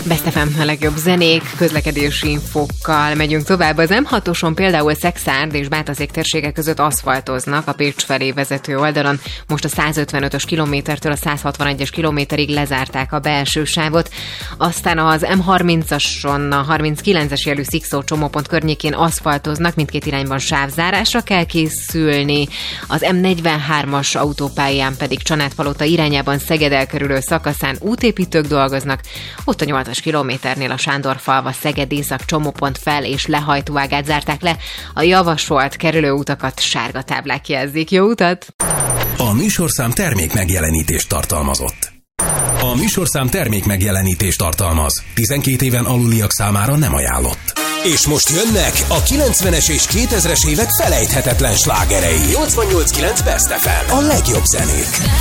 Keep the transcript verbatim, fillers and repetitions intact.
Best ef em, a legjobb zenék, közlekedési infókkal megyünk tovább. Az em hatoson például Szekszárd és Bátaszék térsége között aszfaltoznak a Pécs felé vezető oldalon. Most a százötvenötös kilométertől a százhatvanegyes kilométerig lezárták a belső sávot. Aztán az em harmincason a harminckilences jelű Szikszó csomópont környékén aszfaltoznak, mindkét irányban sávzárásra kell készülni. Az em negyvenhármas autópályán pedig Csanádpalota irányában Szeged elkerülő szakaszán útépítők dolgoznak. Ott a nyolcas kilométernél a Sándorfalva Szeged észak csomópont fel- és lehajtóágát zárták le. A javasolt kerülőutakat sárga táblák jelzik. Jó utat! A műsorszám termék megjelenítést tartalmazott. A műsorszám termék megjelenítést tartalmaz. tizenkét éven aluliak számára nem ajánlott. És most jönnek a kilencvenes és kétezres évek felejthetetlen slágerei. nyolcvannyolc kilenc Best ef em. A legjobb zenék.